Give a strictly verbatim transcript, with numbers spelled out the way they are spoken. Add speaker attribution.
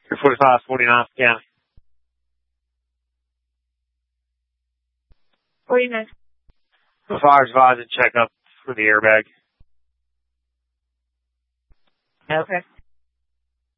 Speaker 1: Your forty-five, forty-nine, scan.
Speaker 2: forty-nine.
Speaker 1: The fire's advised and check up for the airbag.
Speaker 2: Okay.